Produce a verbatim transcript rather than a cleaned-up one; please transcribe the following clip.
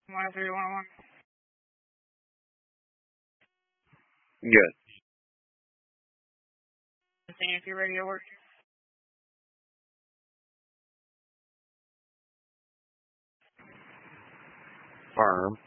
one three one one. Good. Seeing if your radio works. Firm.